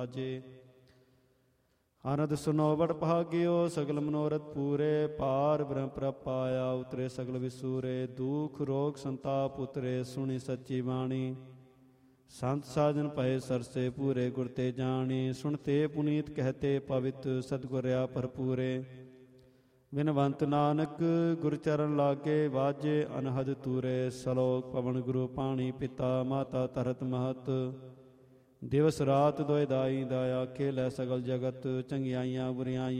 ਜੇ ਆਨੰਦ ਸੁਨੋ ਬੜ ਭਾਗਿਓ ਸਗਲ ਮਨੋਰਥ ਪੂਰੇ ਪਾਰ ਬ੍ਰਹਮ ਪ੍ਰਭ ਪਾਇਆ ਉਤਰੇ ਸਗਲ ਵਿਸੂਰੇ ਦੁਖ ਰੋਗ ਸੰਤਾਪ ਉਤਰੇ ਸੁਣੀ ਸੱਚੀ ਬਾਣੀ ਸੰਤ ਸਾਜਨ ਭਏ ਸਰਸੇ ਪੂਰੇ ਗੁਰ ਤੇ ਜਾਣੀ ਸੁਣਤੇ ਪੁਨੀਤ ਕਹਤੇ ਪਵਿੱਤ ਸਤਿਗੁਰਿਆ ਭਰਪੂਰੇ ਬਿਨਵੰਤ ਨਾਨਕ ਗੁਰ ਚਰਨ ਲਾਗੇ ਵਾਜੇ ਅਨਹਦ ਤੂਰੇ ਸਲੋਕ ਪਵਨ ਗੁਰੂ ਪਾਣੀ ਪਿਤਾ ਮਾਤਾ ਧਰਤ ਮਹਤ ਦਿਵਸ ਰਾਤ ਦੋਇ ਦਾਈ ਦਾਇਆ ਖੇਲੈ ਸਗਲ ਜਗਤ ਚੰਗਿਆਈਆਂ ਬੁਰਿਆਈਆਂ